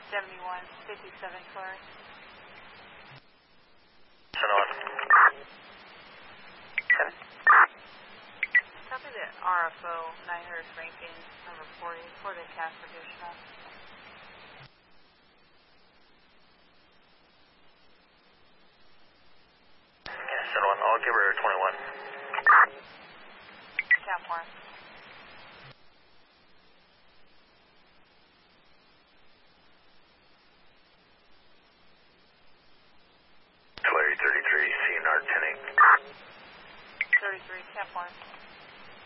7157 Taurus. Send on. Okay. Copy the RFO 900 Franken number 40 for the cast additional. Yeah, send on. I'll give her 21. Cap 1.